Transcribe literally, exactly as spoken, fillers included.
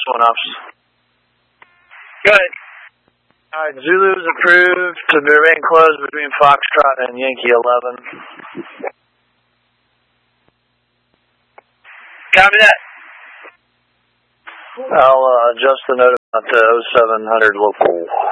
one ops. Go ahead. All right, Zulu is approved to remain closed between Foxtrot and Yankee eleven. Copy that. I'll uh, adjust the note to oh seven hundred local.